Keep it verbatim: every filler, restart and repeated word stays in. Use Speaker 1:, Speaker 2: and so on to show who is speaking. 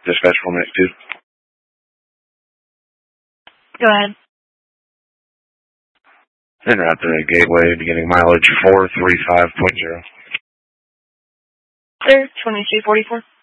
Speaker 1: Dispatch four minutes two.
Speaker 2: Go ahead.
Speaker 1: En route to the Gateway, beginning mileage four three five point zero.
Speaker 2: Sir, twenty-two forty-four.